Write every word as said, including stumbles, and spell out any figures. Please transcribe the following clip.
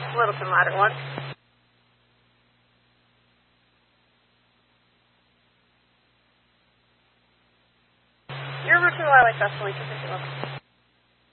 Littleton Ladder one. You're route to the Lilac Festival, position level.